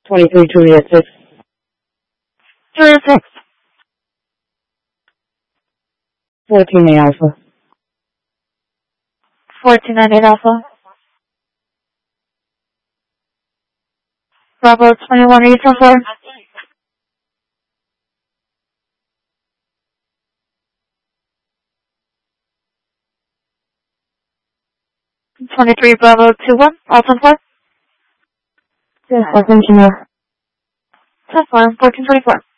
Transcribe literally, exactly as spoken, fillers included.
twenty-three Juliet six. Juliet six. fourteen A Alpha. fourteen nine eight Alpha. Bravo twenty-one eight so far. twenty-three Bravo two one. All ten four. Yes, I'll engineer. ten four. fourteen twenty-four.